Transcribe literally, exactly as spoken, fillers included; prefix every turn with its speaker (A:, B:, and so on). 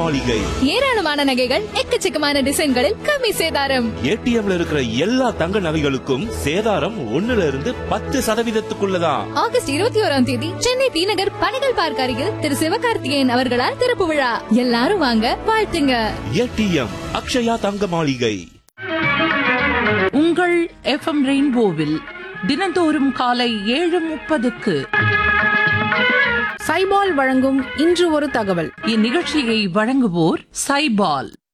A: மாளிகை.
B: ஏராளமான நகைகள், எக்கச்சக்கமான டிசைன்களில் கம்மி சேதாரம்.
A: ஏடிஎம்ல இருக்கிற எல்லா தங்க நகைகளுக்கும் சேதாரம் ஒண்ணுல இருந்து பத்து சதவீதத்துக்குள்ளதான்.
B: ஆகஸ்ட் இருபத்தி ஓராம் தேதி சென்னை டி நகர் பணிகள் பார்க் அருகில் திரு சிவகார்த்திகேயன் அவர்களால் திறப்பு விழா. எல்லாரும் வாங்க, வாழ்த்துங்க.
A: ஏடிஎம் அக்ஷயா தங்க மாளிகை.
C: உங்கள் எஃப்எம் ரெயின்போவில் தினந்தோறும் காலை ஏழு முப்பதுக்கு
D: சைபால் வழங்கும் இன்று ஒரு தகவல்.
C: இந்நிகழ்ச்சியை வழங்குவோர் சைபால்.